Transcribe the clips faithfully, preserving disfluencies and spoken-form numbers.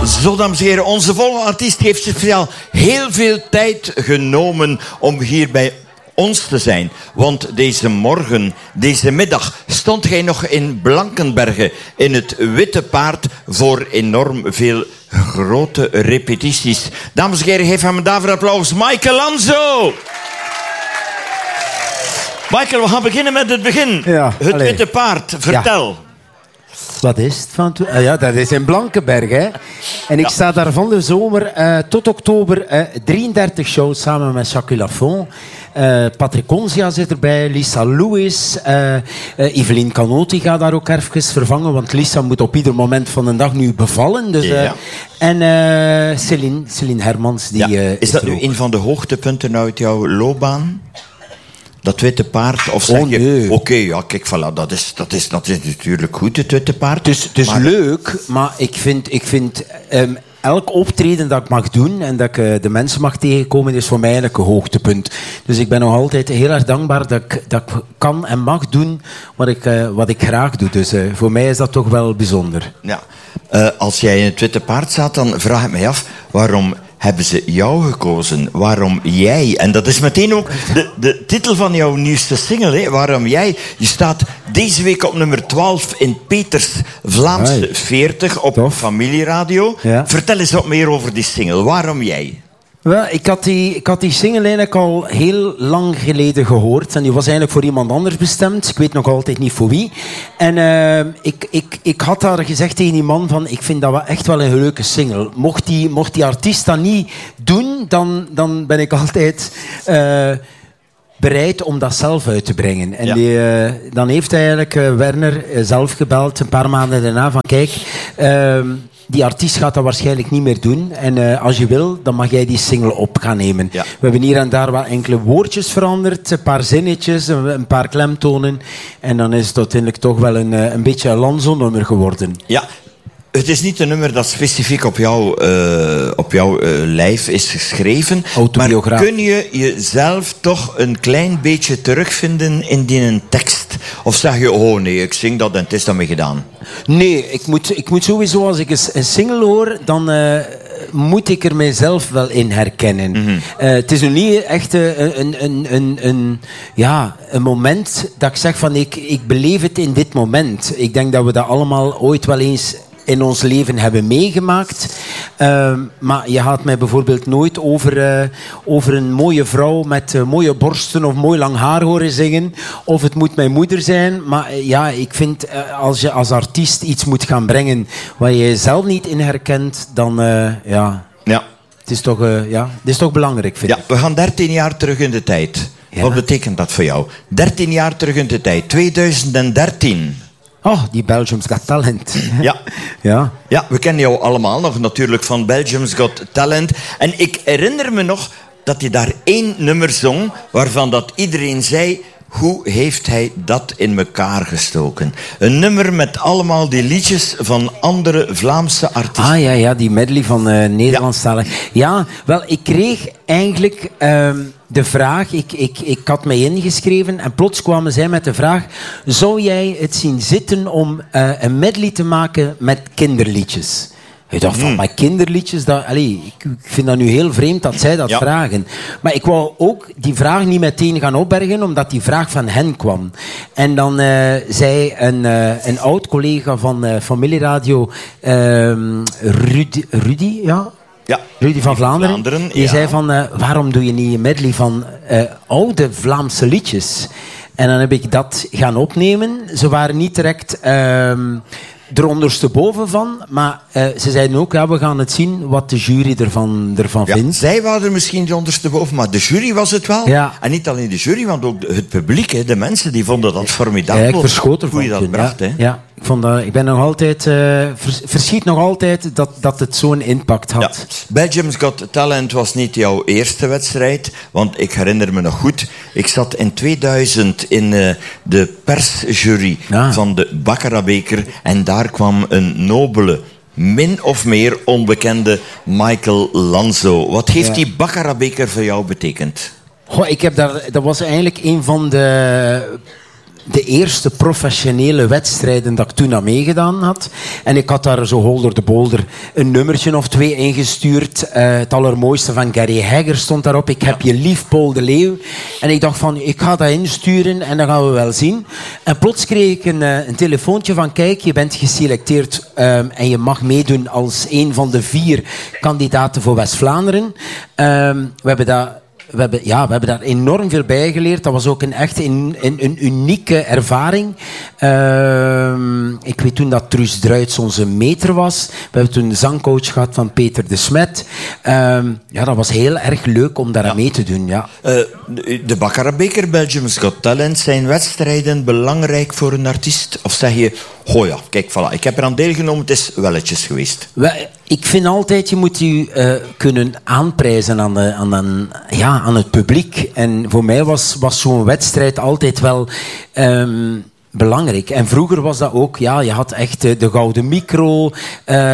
Zo, dames en heren, onze volgende artiest heeft speciaal heel veel tijd genomen om hier bij ons te zijn. Want deze morgen, deze middag, stond hij nog in Blankenberge in het Witte Paard voor enorm veel grote repetities. Dames en heren, geef hem een daverend applaus. Michael Lanzo! Michael, we gaan beginnen met het begin. Ja, het allez. Witte Paard, vertel. Ja. Wat is het van toen? Ah ja, dat is in Blankenberg, hè. En ik Ja. sta daar van de zomer uh, tot oktober uh, drieëndertig shows samen met Jacques Lafont. Uh, Patrick Onzia zit erbij, Lisa Lewis. Uh, uh, Evelien Canotti gaat daar ook even vervangen, want Lisa moet op ieder moment van de dag nu bevallen. Dus, uh, Ja. En uh, Céline, Céline Hermans. Die, Ja. uh, Is dat er nu ook. een van de hoogtepunten uit jouw loopbaan? Dat Witte Paard? Of zeg Oh, je, nee. oké, okay, ja, kijk, voilà, dat is, dat, is, dat is natuurlijk goed, het Witte Paard. Het is, het is Maar- leuk, maar ik vind, ik vind um, elk optreden dat ik mag doen en dat ik uh, de mensen mag tegenkomen, is voor mij eigenlijk een hoogtepunt. Dus ik ben nog altijd heel erg dankbaar dat ik, dat ik kan en mag doen wat ik, uh, wat ik graag doe. Dus uh, voor mij is dat toch wel bijzonder. Ja. Uh, als jij in het Witte Paard staat, dan vraag ik mij af, waarom hebben ze jou gekozen? Waarom jij? En dat is meteen ook de, de titel van jouw nieuwste single, hè? Waarom jij? Je staat deze week op nummer twaalf in Peters Vlaamse Hoi. veertig op Tof. Familieradio. Ja. Vertel eens wat meer over die single. Waarom jij? Wel, ik had die, ik had die single eigenlijk al heel lang geleden gehoord. En die was eigenlijk voor iemand anders bestemd. Ik weet nog altijd niet voor wie. En uh, ik, ik, ik had daar gezegd tegen die man van, ik vind dat wel echt wel een leuke single. Mocht die, mocht die artiest dat niet doen, dan, dan ben ik altijd Uh, bereid om dat zelf uit te brengen. En Ja. die, uh, dan heeft eigenlijk uh, Werner uh, zelf gebeld, een paar maanden daarna, van kijk, uh, die artiest gaat dat waarschijnlijk niet meer doen. En uh, als je wil, dan mag jij die single op gaan nemen. Ja. We hebben hier en daar wel enkele woordjes veranderd, een paar zinnetjes, een, een paar klemtonen. En dan is het uiteindelijk toch wel een, uh, een beetje een Lanzo-nummer geworden. Ja. Het is niet een nummer dat specifiek op, jou, uh, op jouw uh, lijf is geschreven. Autobiograaf. Maar kun je jezelf toch een klein beetje terugvinden in die een tekst? Of zeg je, oh nee, ik zing dat en het is daarmee gedaan? Nee, ik moet, ik moet sowieso, als ik een, een single hoor, dan uh, moet ik er mijzelf wel in herkennen. Mm-hmm. Uh, het is nu niet echt uh, een, een, een, een, ja, een moment dat ik zeg van ik, ik beleef het in dit moment. Ik denk dat we dat allemaal ooit wel eens in ons leven hebben meegemaakt. Uh, maar je gaat mij bijvoorbeeld nooit over, uh, over een mooie vrouw met uh, mooie borsten of mooi lang haar horen zingen. Of het moet mijn moeder zijn. Maar uh, ja, ik vind uh, als je als artiest iets moet gaan brengen waar je jezelf niet in herkent, dan uh, ja, Ja. het is toch, uh, ja, het is toch belangrijk, vind Ja, ik. we gaan dertien jaar terug in de tijd. Ja. Wat betekent dat voor jou? dertien jaar terug in de tijd, tweeduizend dertien. Oh, die Belgium's Got Talent. Ja. Ja. Ja, we kennen jou allemaal nog natuurlijk van Belgium's Got Talent. En ik herinner me nog dat je daar één nummer zong waarvan dat iedereen zei, hoe heeft hij dat in elkaar gestoken? Een nummer met allemaal die liedjes van andere Vlaamse artiesten. Ah ja, ja, die medley van uh, Nederlandstalig. Ja. ja, wel, ik kreeg eigenlijk uh, de vraag, ik, ik, ik had mij ingeschreven en plots kwamen zij met de vraag, zou jij het zien zitten om uh, een medley te maken met kinderliedjes? Ik dacht van, Hmm. maar kinderliedjes, dat, allez, ik, ik vind dat nu heel vreemd dat zij dat Ja. vragen. Maar ik wou ook die vraag niet meteen gaan opbergen, omdat die vraag van hen kwam. En dan uh, zei een, uh, een oud-collega van uh, Familieradio, uh, Rudy, Rudy, ja? Ja. Rudy van Vlaanderen, Vlaanderen, die ja. zei van, uh, waarom doe je niet een medley van uh, oude Vlaamse liedjes? En dan heb ik dat gaan opnemen. Ze waren niet direct Uh, er ondersteboven van, maar uh, ze zeiden ook, ja, we gaan het zien wat de jury ervan, ervan Ja, vindt. zij waren er misschien ondersteboven, maar de jury was het wel. Ja. En niet alleen de jury, want ook de- het publiek, hè, de mensen, die vonden dat formidabel. Ja, ik verschoot ervan. Hoe je dat toen, bracht, ja. hè. Ja, ik, vond dat, ik ben nog altijd, uh, vers, verschiet nog altijd dat, dat het zo'n impact had. Ja. Belgium's Got Talent was niet jouw eerste wedstrijd, want ik herinner me nog goed, ik zat in tweeduizend in uh, de persjury Ja. van de Baccarat-beker en daar kwam een nobele, min of meer onbekende Michael Lanzo. Wat heeft Ja. die Baccarat-beker voor jou betekend? Goh, ik heb daar, dat was eigenlijk een van de de eerste professionele wedstrijden dat ik toen aan meegedaan had. En ik had daar zo holder de bolder een nummertje of twee ingestuurd. Uh, het allermooiste van Gary Hegger stond daarop. Ik heb je lief, Paul de Leeuw. En ik dacht van, ik ga dat insturen en dan gaan we wel zien. En plots kreeg ik een, uh, een telefoontje van, kijk, je bent geselecteerd um, en je mag meedoen als een van de vier kandidaten voor West-Vlaanderen. Um, we hebben dat... We hebben, ja, we hebben daar enorm veel bij geleerd. Dat was ook een echt een, een, een unieke ervaring. Uh, ik weet toen dat Truus Druits onze meter was. We hebben toen een zangcoach gehad van Peter de Smet. Uh, ja, dat was heel erg leuk om daar aan ja. mee te doen. Ja. Uh, de Baccarat-beker, Belgium's Got Talent, zijn wedstrijden belangrijk voor een artiest? Of zeg je, oh ja, kijk, voilà, ik heb er aan deelgenomen, het is welletjes geweest. We, ik vind altijd, je moet je uh, kunnen aanprijzen aan, de, aan, aan, ja, aan het publiek. En voor mij was, was zo'n wedstrijd altijd wel... Um, belangrijk. En vroeger was dat ook, ja, je had echt de, de gouden micro. Uh,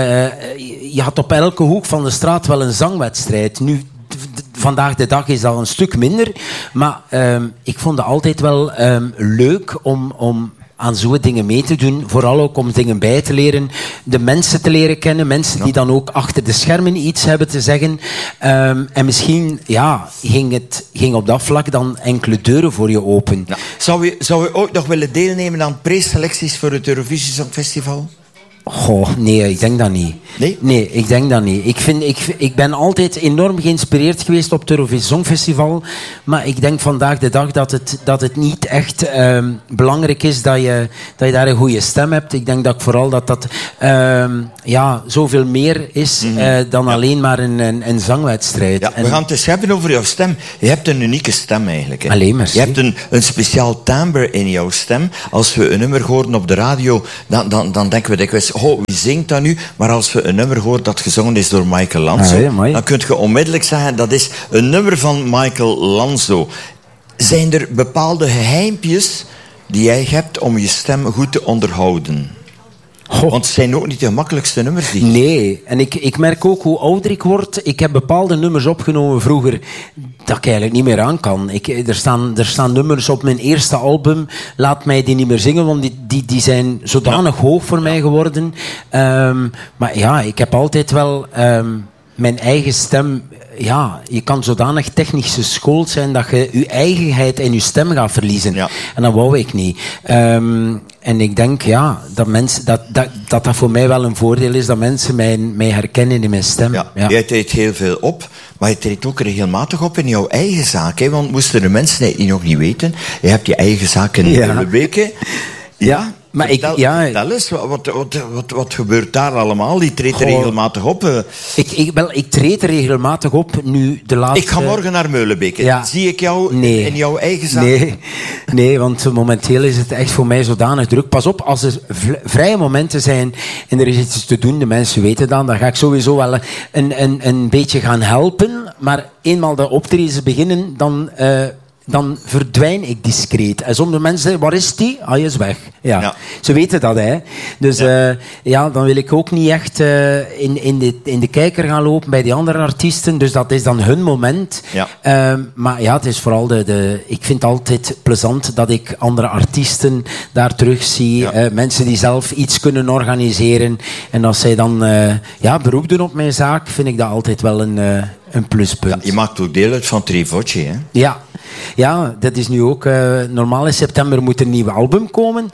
je had op elke hoek van de straat wel een zangwedstrijd. Nu, d- vandaag de dag is dat een stuk minder. Maar um, ik vond het altijd wel um, leuk om... om aan zo'n dingen mee te doen. Vooral ook om dingen bij te leren. De mensen te leren kennen. Mensen die dan ook achter de schermen iets hebben te zeggen. Um, en misschien ja, ging, het, ging op dat vlak dan enkele deuren voor je open. Ja. Zou je, zou je ook nog willen deelnemen aan preselecties voor het Eurovisie Songfestival? Goh, nee, ik denk dat niet. Nee? Nee, ik denk dat niet. Ik, vind, ik, ik ben altijd enorm geïnspireerd geweest op het Eurovisie Songfestival. Maar ik denk vandaag de dag dat het, dat het niet echt um, belangrijk is dat je, dat je daar een goede stem hebt. Ik denk dat ik vooral dat dat um, ja, zoveel meer is mm-hmm. uh, dan ja. alleen maar een, een, een zangwedstrijd. Ja, en, we gaan het eens hebben over jouw stem. Je hebt een unieke stem eigenlijk. Hè? Alleen maar. Je hebt een, een speciaal timbre in jouw stem. Als we een nummer horen op de radio, dan, dan, dan denken we dikwijls... Oh, wie zingt dat nu? Maar als we een nummer horen dat gezongen is door Michael Lanzo, ah, ja, dan kun je onmiddellijk zeggen dat is een nummer van Michael Lanzo. Zijn er bepaalde geheimpjes die jij hebt om je stem goed te onderhouden? Oh. Want het zijn ook niet de gemakkelijkste nummers die... Nee, en ik, ik merk ook hoe ouder ik word. Ik heb bepaalde nummers opgenomen vroeger dat ik eigenlijk niet meer aan kan. Ik, er, staan, er staan nummers op mijn eerste album. Laat mij die niet meer zingen, want die, die, die zijn zodanig ja. hoog voor mij geworden. Um, maar ja, ik heb altijd wel um, mijn eigen stem... Ja, je kan zodanig technisch geschoold zijn dat je je eigenheid in je stem gaat verliezen. Ja. En dat wou ik niet. Um, en ik denk ja, dat, mensen, dat, dat, dat dat voor mij wel een voordeel is, dat mensen mij, mij herkennen in mijn stem. Ja, ja. Jij treedt heel veel op, maar je treedt ook regelmatig op in jouw eigen zaak. Hè? Want moesten de mensen het nog niet weten, je hebt je eigen zaak in ja. de weken. Ja. ja. Maar vertel, ik, ja, vertel eens, wat, wat, wat, wat gebeurt daar allemaal? Die treedt er goh, regelmatig op. Uh. Ik, ik, wel, ik treed er regelmatig op. Nu de laatste... Ik ga morgen naar Meulenbeek. Ja. Zie ik jou nee. in jouw eigen zaak? Nee. nee, want momenteel is het echt voor mij zodanig druk. Pas op, als er v- vrije momenten zijn en er is iets te doen, de mensen weten dan, dan ga ik sowieso wel een, een, een beetje gaan helpen. Maar eenmaal de optredens beginnen, dan... Uh, dan verdwijn ik discreet. En sommige mensen zeggen, waar is die? Ah, hij is weg. Ja. Ja. Ze weten dat, hè. Dus ja. Uh, ja, dan wil ik ook niet echt uh, in, in, de, in de kijker gaan lopen bij die andere artiesten. Dus dat is dan hun moment. Ja. Uh, maar ja, het is vooral de, de... Ik vind het altijd plezant dat ik andere artiesten daar terug zie. Ja. Uh, mensen die zelf iets kunnen organiseren. En als zij dan uh, ja, beroep doen op mijn zaak, vind ik dat altijd wel een... Uh, Een pluspunt. Ja, je maakt ook deel uit van Trivocci, hè? Ja. Ja, dat is nu ook... Uh, normaal in september moet er een nieuw album komen.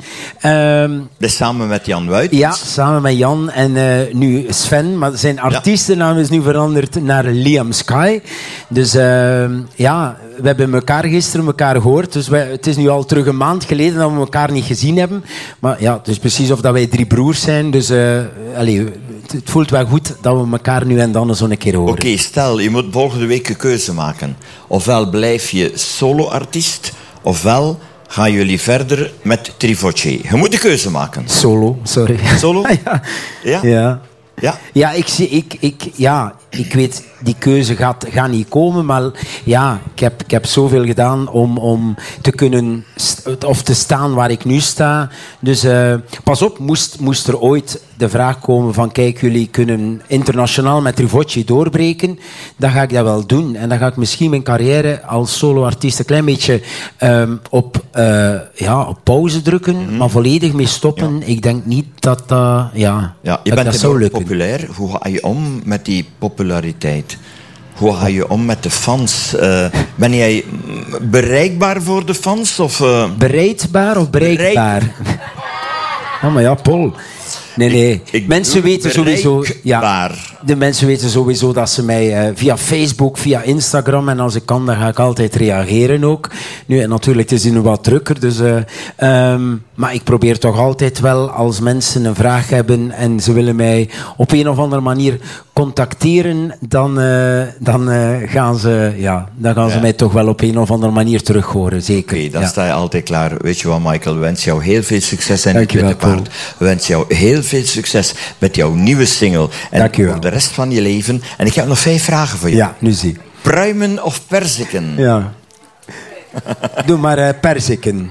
Um, dus samen met Jan Wuitens? Ja, samen met Jan en uh, nu Sven. Maar zijn artiestennaam is nu veranderd naar Liam Sky. Dus uh, ja, we hebben elkaar gisteren elkaar gehoord. Dus wij, het is nu al terug een maand geleden dat we elkaar niet gezien hebben. Maar ja, het is precies of dat wij drie broers zijn. Dus uh, allez, het voelt wel goed dat we elkaar nu en dan eens een keer horen. Oké, okay, stel, je moet volgende week een keuze maken. Ofwel blijf je solo-artiest, ofwel gaan jullie verder met Trivocci. Je moet de keuze maken. Solo, sorry. Solo? ja. Ja? Ja. Ja, ja, ik, zie, ik, ik, ja, ik weet, die keuze gaat, gaat niet komen, maar ja, ik heb, ik heb zoveel gedaan om, om te kunnen, st- of te staan waar ik nu sta. Dus uh, pas op, moest, moest er ooit de de vraag komen van kijk, jullie kunnen internationaal met Rivocci doorbreken, dan ga ik dat wel doen. En dan ga ik misschien mijn carrière als soloartiest een klein beetje um, op, uh, ja, op pauze drukken, mm-hmm. maar volledig mee stoppen. Ja. Ik denk niet dat uh, ja, ja, je dat, bent dat zou lukken. populair. Hoe ga je om met die populariteit? Hoe ga je om met de fans? Uh, ben jij bereikbaar voor de fans? Of, uh... Bereidbaar of bereikbaar? Bereik... Oh, maar ja, Paul. Nee, nee. Ik, ik mensen weten sowieso... Ja, de mensen weten sowieso dat ze mij uh, via Facebook, via Instagram... en als ik kan, dan ga ik altijd reageren ook. Nu, en natuurlijk, het is nu wat drukker, dus... Uh, um, maar ik probeer toch altijd wel, als mensen een vraag hebben... en ze willen mij op een of andere manier contacteren... dan, uh, dan, uh, gaan, ze, ja, dan gaan ja. ze mij toch wel op een of andere manier terug horen, zeker. Oké, okay, dan ja. sta je altijd klaar. Weet je wat, Michael? We wensen jou heel veel succes in het Witte Paard. We wensen jou heel veel succes met jouw nieuwe single. En voor de rest van je leven. En ik heb nog vijf vragen voor je. Ja, nu zie. Pruimen of perziken? Ja. Doe maar uh, perziken.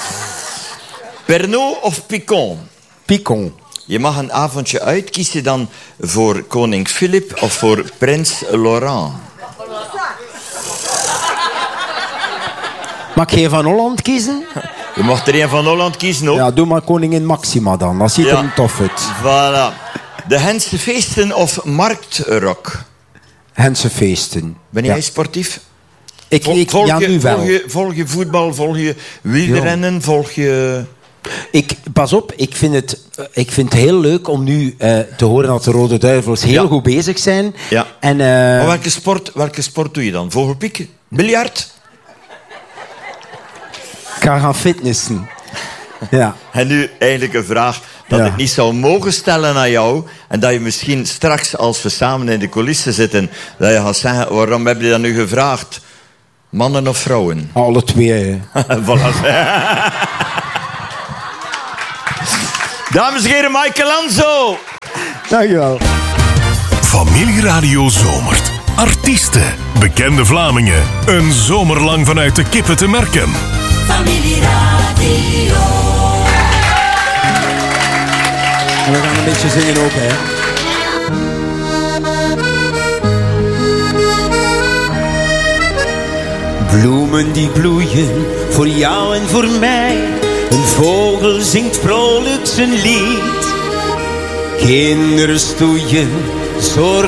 Pernod of Picon? Picon. Je mag een avondje uit. Kies je dan voor koning Philip of voor prins Laurent? Mag je van Holland kiezen? Je mag er een van Holland kiezen ook. Ja, doe maar koningin Maxima dan. Dat ziet ja. er tof uit. Voilà. De Gentse feesten of marktrok? Gentse feesten. Ben jij ja. sportief? Ik, Vol, ik, volg, ja, je, nu wel. Volg, je, volg je voetbal, volg je wielrennen, ja. volg je... Ik, pas op, ik vind, het, ik vind het heel leuk om nu uh, te horen dat de Rode Duivels heel ja. goed bezig zijn. Ja. En, uh... maar welke sport, welke sport doe je dan? Vogelpiek? Biljart? Ik ga gaan fitnessen. Ja. En nu eigenlijk een vraag dat ja. ik niet zou mogen stellen aan jou. En dat je misschien straks, als we samen in de coulissen zitten, dat je gaat zeggen, waarom heb je dat nu gevraagd? Mannen of vrouwen? Alle twee. Voilà. Dames en heren, Michael Lanzo. Dankjewel. Familieradio zomert. Artiesten, bekende Vlamingen. Een zomer lang vanuit de kippen te merken. Familieradio. En we gaan een beetje zingen ook, hè. Bloemen die bloeien, voor jou en voor mij. Een vogel zingt vrolijk zijn lied. Kinderen stoeien, zorg